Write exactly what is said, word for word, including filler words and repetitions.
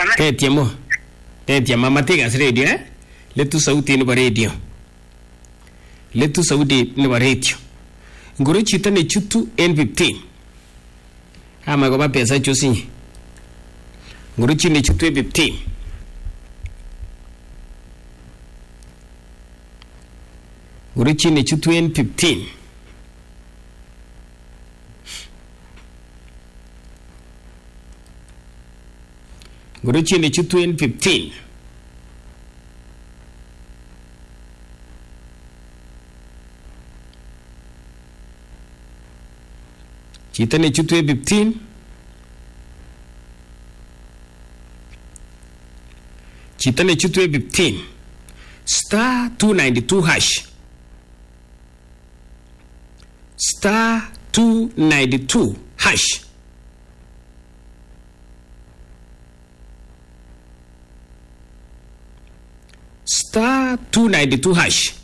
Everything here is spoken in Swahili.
Tetiamo. Tetiamo matigas radio eh. Letu sauti ni radio. Letu sauti ni radio. Ngoro chita ne chutu N fifteen. Ama goba pesa chosi. Ngoro chini chutu N fifteen. Ngoro chini chutu N fifteen. Ngoro chini chutu N fifteen. Chita ne chutu N fifteen. Chita ne chutu N fifteen. Star two ninety-two hash. Star two ninety-two hash. Star two ninety-two hash.